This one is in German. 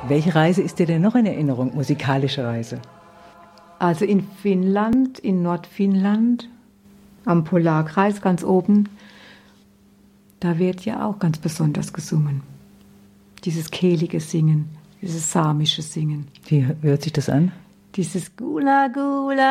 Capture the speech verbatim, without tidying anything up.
Welche Reise ist dir denn noch in Erinnerung, musikalische Reise? Also in Finnland, in Nordfinnland, am Polarkreis ganz oben, da wird ja auch ganz besonders gesungen. Dieses kehlige Singen, dieses samische Singen. Wie hört sich das an? Dieses Gula Gula